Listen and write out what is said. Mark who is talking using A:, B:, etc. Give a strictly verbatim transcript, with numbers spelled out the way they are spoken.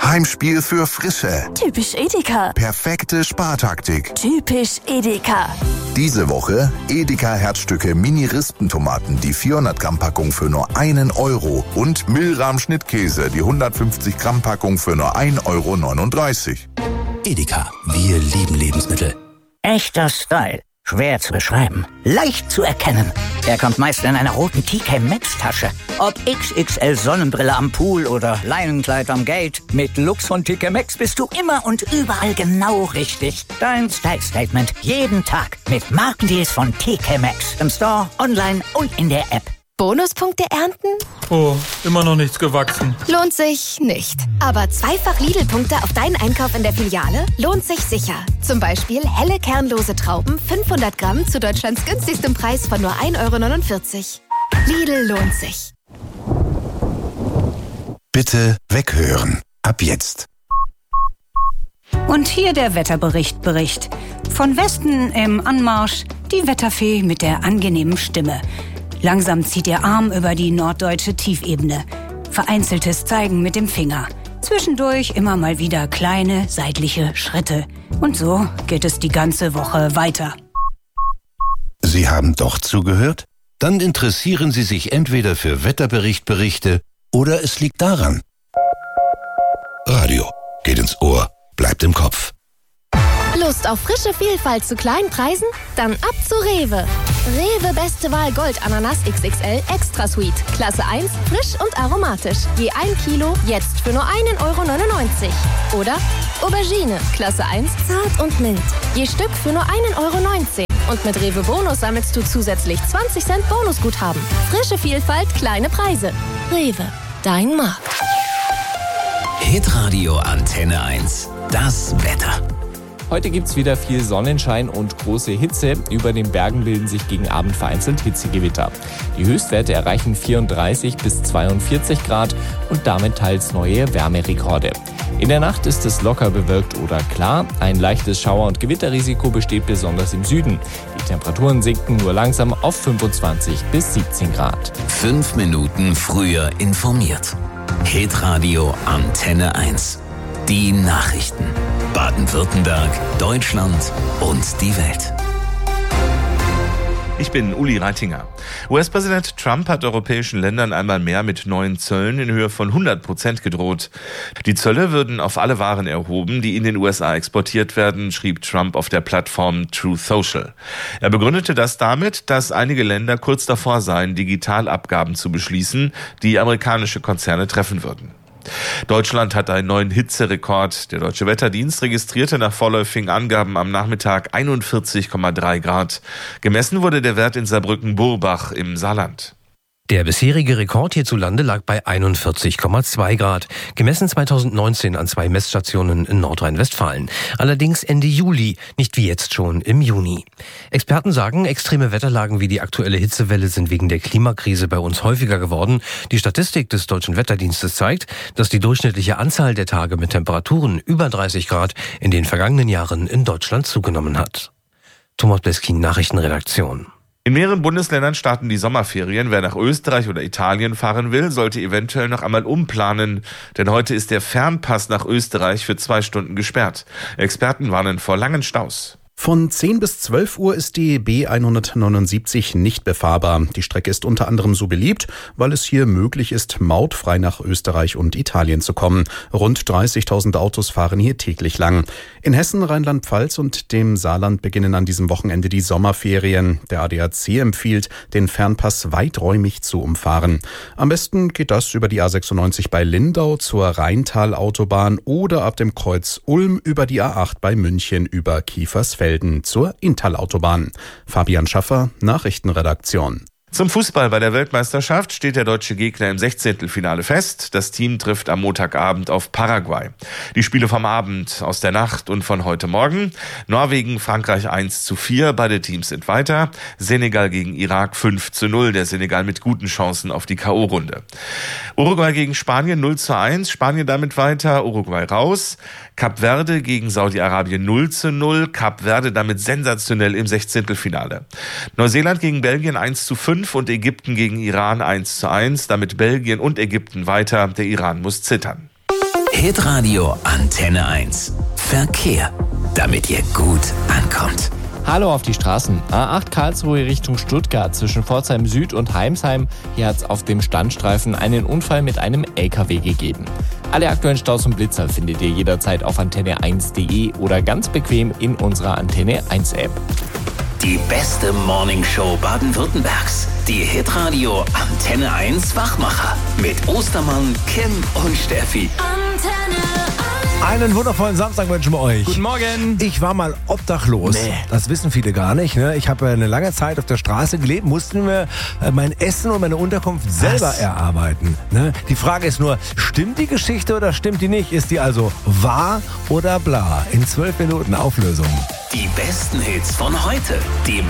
A: Heimspiel für Frische.
B: Typisch Edeka.
A: Perfekte Spartaktik.
B: Typisch Edeka.
A: Diese Woche Edeka Herzstücke Mini-Rispentomaten, die vierhundert Gramm Packung für nur einen Euro und Milram Schnittkäse, die hundertfünfzig Gramm Packung für nur ein Euro neununddreißig.
C: Edeka, wir lieben Lebensmittel.
D: Echter Style. Schwer zu beschreiben, leicht zu erkennen. Er kommt meist in einer roten T K Maxx Tasche. Ob X X L Sonnenbrille am Pool oder Leinenkleid am Gate, mit Looks von T K Maxx bist du immer und überall genau richtig. Dein Style Statement jeden Tag mit Markendeals von T K Maxx. Im Store, online und in der App.
E: Bonuspunkte ernten?
F: Oh, immer noch nichts gewachsen.
E: Lohnt sich nicht. Aber zweifach Lidl-Punkte auf deinen Einkauf in der Filiale lohnt sich sicher. Zum Beispiel helle kernlose Trauben, fünfhundert Gramm zu Deutschlands günstigstem Preis von nur ein Euro neunundvierzig. Lidl lohnt sich.
C: Bitte weghören. Ab jetzt.
G: Und hier der Wetterbericht Bericht. Von Westen im Anmarsch die Wetterfee mit der angenehmen Stimme. Langsam zieht ihr Arm über die norddeutsche Tiefebene. Vereinzeltes Zeigen mit dem Finger. Zwischendurch immer mal wieder kleine seitliche Schritte. Und so geht es die ganze Woche weiter.
C: Sie haben doch zugehört? Dann interessieren Sie sich entweder für Wetterberichtberichte oder es liegt daran. Radio geht ins Ohr, bleibt im Kopf.
E: Lust auf frische Vielfalt zu kleinen Preisen? Dann ab zu Rewe. Rewe Beste Wahl Gold Ananas X X L Extra Sweet. Klasse eins, frisch und aromatisch. Je ein Kilo, jetzt für nur einen Euro neunundneunzig. Oder Aubergine, Klasse eins, zart und mild. Je Stück für nur einen Euro neunzehn. Und mit Rewe Bonus sammelst du zusätzlich zwanzig Cent Bonusguthaben. Frische Vielfalt, kleine Preise. Rewe, dein Markt.
H: Hitradio Antenne eins. Das Wetter.
I: Heute gibt es wieder viel Sonnenschein und große Hitze. Über den Bergen bilden sich gegen Abend vereinzelt Hitzegewitter. Die Höchstwerte erreichen vierunddreißig bis zweiundvierzig Grad und damit teils neue Wärmerekorde. In der Nacht ist es locker bewölkt oder klar. Ein leichtes Schauer- und Gewitterrisiko besteht besonders im Süden. Die Temperaturen sinken nur langsam auf fünfundzwanzig bis siebzehn Grad.
H: Fünf Minuten früher informiert. Hitradio Antenne eins. Die Nachrichten. Baden-Württemberg, Deutschland und die Welt.
J: Ich bin Uli Reitinger. U S-Präsident Trump hat europäischen Ländern einmal mehr mit neuen Zöllen in Höhe von hundert Prozent gedroht. Die Zölle würden auf alle Waren erhoben, die in den U S A exportiert werden, schrieb Trump auf der Plattform Truth Social. Er begründete das damit, dass einige Länder kurz davor seien, Digitalabgaben zu beschließen, die amerikanische Konzerne treffen würden. Deutschland hat einen neuen Hitzerekord. Der Deutsche Wetterdienst registrierte nach vorläufigen Angaben am Nachmittag einundvierzig Komma drei Grad. Gemessen wurde der Wert in Saarbrücken-Burbach im Saarland.
K: Der bisherige Rekord hierzulande lag bei einundvierzig Komma zwei Grad, gemessen zweitausendneunzehn an zwei Messstationen in Nordrhein-Westfalen. Allerdings Ende Juli, nicht wie jetzt schon im Juni. Experten sagen, extreme Wetterlagen wie die aktuelle Hitzewelle sind wegen der Klimakrise bei uns häufiger geworden. Die Statistik des Deutschen Wetterdienstes zeigt, dass die durchschnittliche Anzahl der Tage mit Temperaturen über dreißig Grad in den vergangenen Jahren in Deutschland zugenommen hat. Thomas Bleskin, Nachrichtenredaktion.
J: In mehreren Bundesländern starten die Sommerferien. Wer nach Österreich oder Italien fahren will, sollte eventuell noch einmal umplanen. Denn heute ist der Fernpass nach Österreich für zwei Stunden gesperrt. Experten warnen vor langen Staus.
L: Von zehn bis zwölf Uhr ist die B hundertneunundsiebzig nicht befahrbar. Die Strecke ist unter anderem so beliebt, weil es hier möglich ist, mautfrei nach Österreich und Italien zu kommen. Rund dreißigtausend Autos fahren hier täglich lang. In Hessen, Rheinland-Pfalz und dem Saarland beginnen an diesem Wochenende die Sommerferien. Der A D A C empfiehlt, den Fernpass weiträumig zu umfahren. Am besten geht das über die A sechsundneunzig bei Lindau zur Rheintal-Autobahn oder ab dem Kreuz Ulm über die A acht bei München über Kiefersfelden zur Inntal-Autobahn. Fabian Schaffer, Nachrichtenredaktion.
J: Zum Fußball bei der Weltmeisterschaft steht der deutsche Gegner im Sechzehntelfinale fest. Das Team trifft am Montagabend auf Paraguay. Die Spiele vom Abend, aus der Nacht und von heute Morgen. Norwegen, Frankreich eins zu vier, beide Teams sind weiter. Senegal gegen Irak fünf zu null, der Senegal mit guten Chancen auf die K O-Runde. Uruguay gegen Spanien null zu eins, Spanien damit weiter, Uruguay raus. Kap Verde gegen Saudi-Arabien null zu null, Kap Verde damit sensationell im Sechzehntelfinale. Neuseeland gegen Belgien eins zu fünf und Ägypten gegen Iran eins zu eins, damit Belgien und Ägypten weiter, der Iran muss zittern.
H: Hitradio Antenne eins. Verkehr, damit ihr gut ankommt.
I: Hallo auf die Straßen. A acht Karlsruhe Richtung Stuttgart zwischen Pforzheim Süd und Heimsheim. Hier hat es auf dem Standstreifen einen Unfall mit einem L K W gegeben. Alle aktuellen Staus und Blitzer findet ihr jederzeit auf antenne eins punkt de oder ganz bequem in unserer Antenne eins App.
H: Die beste Morningshow Baden-Württembergs. Die Hitradio Antenne eins Wachmacher. Mit Ostermann, Kim und Steffi.
B: Antenne eins.
M: Einen wundervollen Samstag wünschen wir euch.
I: Guten Morgen.
M: Ich war mal obdachlos.
I: Nee.
M: Das wissen viele gar nicht. Ne? Ich habe eine lange Zeit auf der Straße gelebt, mussten wir mein Essen und meine Unterkunft selber Was? erarbeiten. Ne? Die Frage ist nur, stimmt die Geschichte oder stimmt die nicht? Ist die also wahr oder bla? In zwölf Minuten Auflösung.
H: Die besten Hits von heute. Die